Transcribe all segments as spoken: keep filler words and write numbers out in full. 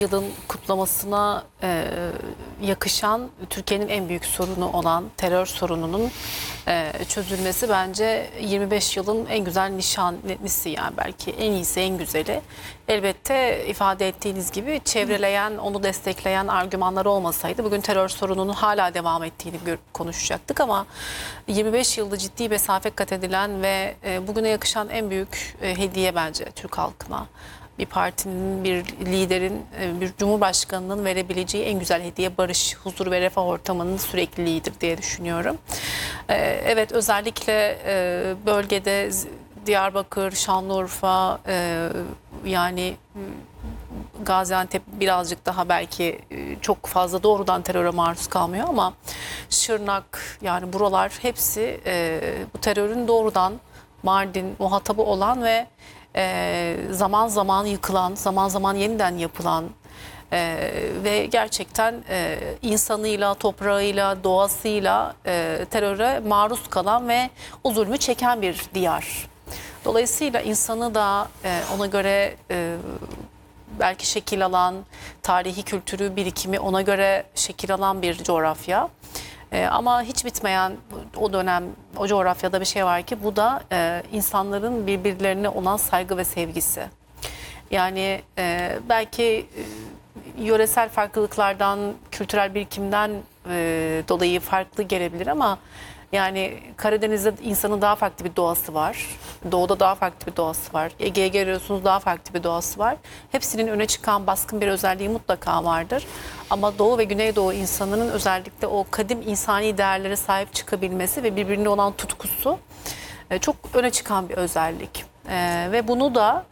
Yılın kutlamasına e, yakışan Türkiye'nin en büyük sorunu olan terör sorununun e, çözülmesi bence yirmi beş yılın en güzel nişanesi, yani belki en iyisi, en güzeli. Elbette ifade ettiğiniz gibi çevreleyen, onu destekleyen argümanlar olmasaydı bugün terör sorununun hala devam ettiğini konuşacaktık, ama yirmi beş yılda ciddi mesafe kat edilen ve e, bugüne yakışan en büyük e, hediye bence Türk halkına. Bir partinin, bir liderin, bir cumhurbaşkanının verebileceği en güzel hediye barış, huzur ve refah ortamının sürekliliğidir diye düşünüyorum. Evet, özellikle bölgede Diyarbakır, Şanlıurfa, yani Gaziantep birazcık daha belki çok fazla doğrudan teröre maruz kalmıyor, ama Şırnak, yani buralar hepsi bu terörün doğrudan Mardin muhatabı olan ve Ee, zaman zaman yıkılan, zaman zaman yeniden yapılan e, ve gerçekten e, insanıyla, toprağıyla, doğasıyla e, teröre maruz kalan ve o zulmü çeken bir diyar. Dolayısıyla insanı da e, ona göre e, belki şekil alan, tarihi kültürü, birikimi ona göre şekil alan bir coğrafya. Ee, ama hiç bitmeyen o dönem, o coğrafyada bir şey var ki bu da e, insanların birbirlerine olan saygı ve sevgisi. Yani e, belki e, yöresel farklılıklardan, kültürel birikimden e, dolayı farklı gelebilir, ama yani Karadeniz'de insanın daha farklı bir doğası var. Doğuda daha farklı bir doğası var. Ege'ye geliyorsunuz, daha farklı bir doğası var. Hepsinin öne çıkan baskın bir özelliği mutlaka vardır. Ama Doğu ve Güneydoğu insanının özellikle o kadim insani değerlere sahip çıkabilmesi ve birbirine olan tutkusu çok öne çıkan bir özellik. Ve bunu da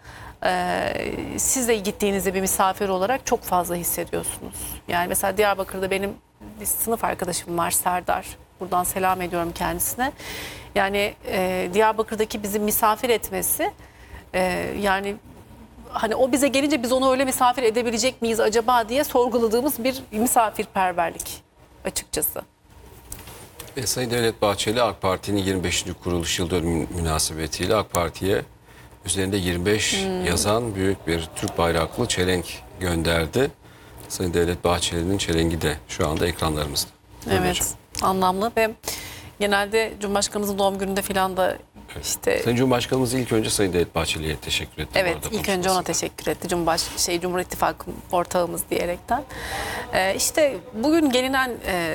siz de gittiğinizde bir misafir olarak çok fazla hissediyorsunuz. Yani mesela Diyarbakır'da benim bir sınıf arkadaşım var, Serdar. Buradan selam ediyorum kendisine. Yani e, Diyarbakır'daki bizi misafir etmesi, e, yani hani o bize gelince biz onu öyle misafir edebilecek miyiz acaba diye sorguladığımız bir misafirperverlik açıkçası. E, Sayın Devlet Bahçeli, AK Parti'nin yirmi beşinci kuruluş yıl dönümü münasebetiyle AK Parti'ye üzerinde yirmi beş hmm. yazan büyük bir Türk bayraklı çelenk gönderdi. Sayın Devlet Bahçeli'nin çelengi de şu anda ekranlarımızda. Evet, hocam, anlamlı ve genelde Cumhurbaşkanımızın doğum gününde filan da işte... Evet. Sayın Cumhurbaşkanımız ilk önce Sayın Devlet Bahçeli'ye teşekkür etti. Evet, ilk önce ona teşekkür etti. Cumhurbaş şey Cumhur İttifakı ortağımız diyerekten. Ee, işte bugün gelinen e,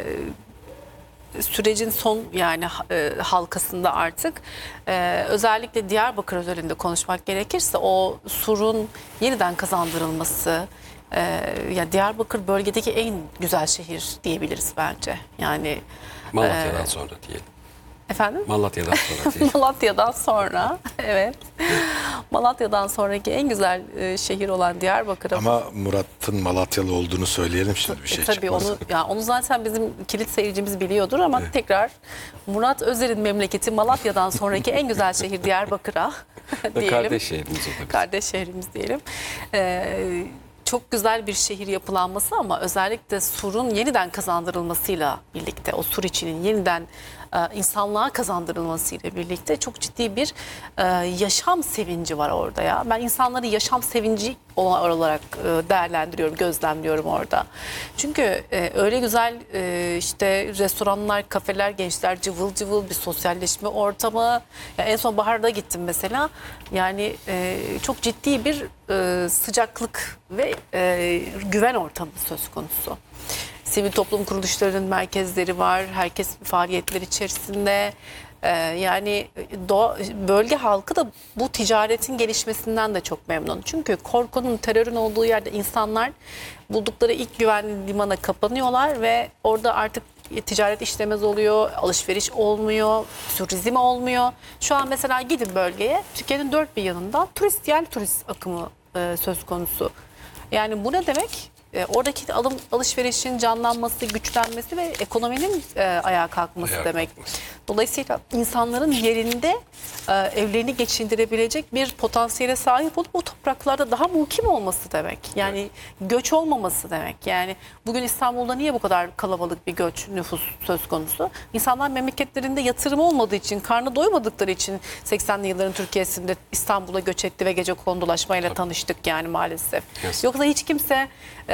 sürecin son yani e, halkasında artık e, özellikle Diyarbakır özelinde konuşmak gerekirse o surun yeniden kazandırılması, e, ya Diyarbakır bölgedeki en güzel şehir diyebiliriz bence. Yani Malatya'dan e, sonra diyelim. Efendim? Malatya'dan sonra diyelim. Malatya'dan sonra, evet. Malatya'dan sonraki en güzel e, şehir olan Diyarbakır'a. Ama Murat'ın Malatyalı olduğunu söyleyelim şimdi, bir şey e, tabii çıkmasın. onu, yani onu zaten bizim kilit seyircimiz biliyordur, ama Evet. tekrar Murat Özer'in memleketi Malatya'dan sonraki en güzel şehir Diyarbakır'a diyelim. Kardeş şehrimiz o da. Kardeş şehrimiz diyelim. Ee, çok güzel bir şehir yapılanması, ama özellikle surun yeniden kazandırılmasıyla birlikte, o sur içinin yeniden e, insanlığa kazandırılmasıyla birlikte çok ciddi bir e, yaşam sevinci var orada ya. Ben insanları yaşam sevinci olarak e, değerlendiriyorum, gözlemliyorum orada. Çünkü e, öyle güzel e, işte restoranlar, kafeler, gençler cıvıl cıvıl bir sosyalleşme ortamı. Ya en son baharda gittim mesela. Yani e, çok ciddi bir e, sıcaklık ve e, güven ortamı söz konusu. Sivil toplum kuruluşlarının merkezleri var. Herkes faaliyetler içerisinde. Ee, yani doğa, bölge halkı da bu ticaretin gelişmesinden de çok memnun. Çünkü korkunun, terörün olduğu yerde insanlar buldukları ilk güvenli limana kapanıyorlar ve orada artık ticaret işlemez oluyor, alışveriş olmuyor, turizm olmuyor. Şu an mesela gidin bölgeye, Türkiye'nin dört bir yanından turist, yerli turist akımı e, söz konusu. Yani bu ne demek? E, oradaki alım alışverişin canlanması, güçlenmesi ve ekonominin e, ayağa kalkması Ayağa demek. kalkması. Dolayısıyla insanların yerinde e, evlerini geçindirebilecek bir potansiyele sahip olup o topraklarda daha mukim olması demek. Yani göç olmaması demek. Yani bugün İstanbul'da niye bu kadar kalabalık bir göç nüfus söz konusu? İnsanlar memleketlerinde yatırım olmadığı için, karnı doymadıkları için seksenli yılların Türkiye'sinde İstanbul'a göç etti ve gecekondulaşmayla tanıştık yani maalesef. Yes. Yoksa hiç kimse